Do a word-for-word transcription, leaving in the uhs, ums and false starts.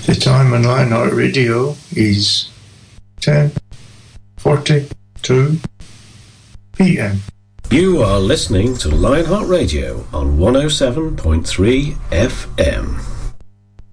The time on Lionheart Radio is ten forty-two p m. You are listening to Lionheart Radio on one oh seven point three F M.